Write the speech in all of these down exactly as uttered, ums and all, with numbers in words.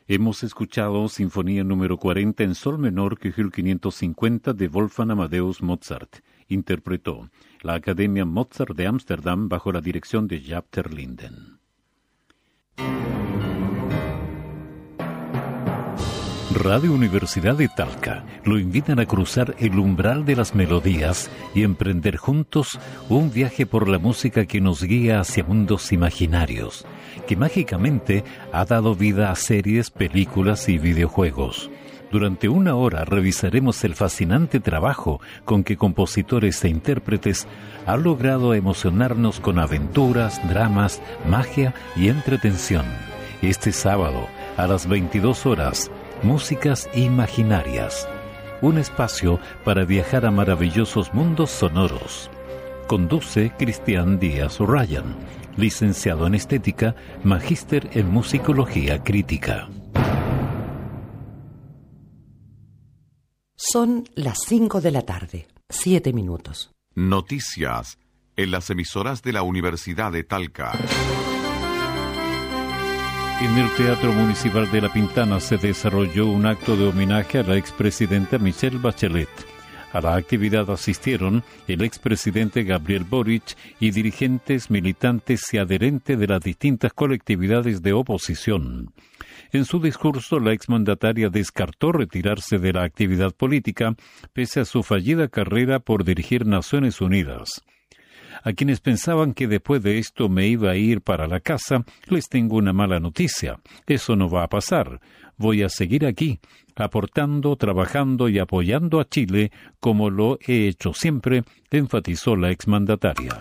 Hemos escuchado Sinfonía número cuarenta en sol menor K G quinientos cincuenta de Wolfgang Amadeus Mozart. Interpretó la Academia Mozart de Ámsterdam bajo la dirección de Jaap ter Linden. Radio Universidad de Talca lo invitan a cruzar el umbral de las melodías y emprender juntos un viaje por la música que nos guía hacia mundos imaginarios, que mágicamente ha dado vida a series, películas y videojuegos. Durante una hora revisaremos el fascinante trabajo con que compositores e intérpretes han logrado emocionarnos con aventuras, dramas, magia y entretención. Este sábado, a las veintidós horas, Músicas Imaginarias, un espacio para viajar a maravillosos mundos sonoros. Conduce Cristian Díaz Ryan, licenciado en Estética, magíster en Musicología Crítica. Son las cinco de la tarde, siete minutos. Noticias en las emisoras de la Universidad de Talca. En el Teatro Municipal de La Pintana se desarrolló un acto de homenaje a la expresidenta Michelle Bachelet. A la actividad asistieron el expresidente Gabriel Boric y dirigentes, militantes y adherentes de las distintas colectividades de oposición. En su discurso, la exmandataria descartó retirarse de la actividad política pese a su fallida carrera por dirigir Naciones Unidas. A quienes pensaban que después de esto me iba a ir para la casa, les tengo una mala noticia. Eso no va a pasar. Voy a seguir aquí, aportando, trabajando y apoyando a Chile, como lo he hecho siempre, enfatizó la exmandataria.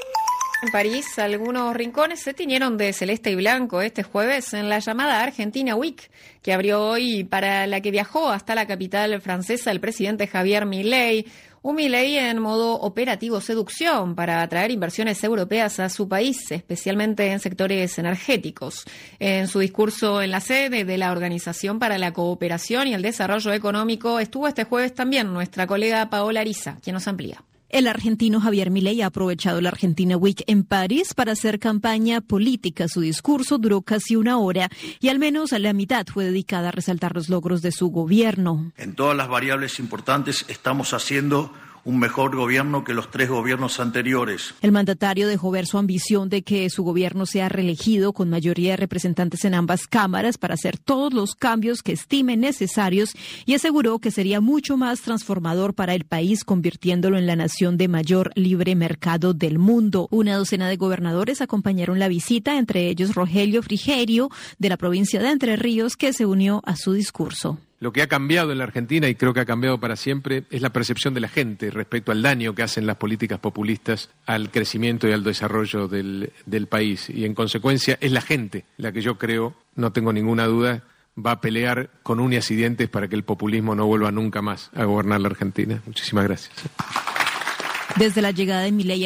En París, algunos rincones se tiñeron de celeste y blanco este jueves en la llamada Argentina Week, que abrió hoy, para la que viajó hasta la capital francesa el presidente Javier Milei. Un Milei en modo operativo seducción para atraer inversiones europeas a su país, especialmente en sectores energéticos. En su discurso en la sede de la Organización para la Cooperación y el Desarrollo Económico estuvo este jueves también nuestra colega Paola Ariza, quien nos amplía. El argentino Javier Milei ha aprovechado la Argentina Week en París para hacer campaña política. Su discurso duró casi una hora y al menos la mitad fue dedicada a resaltar los logros de su gobierno. En todas las variables importantes estamos haciendo un mejor gobierno que los tres gobiernos anteriores. El mandatario dejó ver su ambición de que su gobierno sea reelegido con mayoría de representantes en ambas cámaras para hacer todos los cambios que estime necesarios y aseguró que sería mucho más transformador para el país, convirtiéndolo en la nación de mayor libre mercado del mundo. Una docena de gobernadores acompañaron la visita, entre ellos Rogelio Frigerio, de la provincia de Entre Ríos, que se unió a su discurso. Lo que ha cambiado en la Argentina, y creo que ha cambiado para siempre, es la percepción de la gente respecto al daño que hacen las políticas populistas al crecimiento y al desarrollo del, del país. Y en consecuencia es la gente la que yo creo, no tengo ninguna duda, va a pelear con uñas y dientes para que el populismo no vuelva nunca más a gobernar la Argentina. Muchísimas gracias. Desde la llegada de Milei